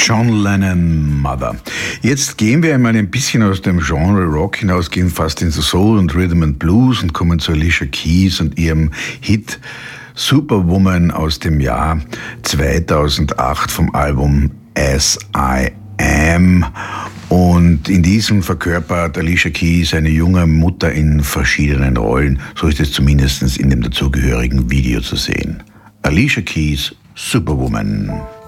John Lennon, Mother. Jetzt gehen wir einmal ein bisschen aus dem Genre Rock hinaus, gehen fast in Soul und Rhythm and Blues und kommen zu Alicia Keys und ihrem Hit Superwoman aus dem Jahr 2008 vom Album As I Am. Und in diesem verkörpert Alicia Keys eine junge Mutter in verschiedenen Rollen. So ist es zumindest in dem dazugehörigen Video zu sehen. Alicia Keys, Superwoman.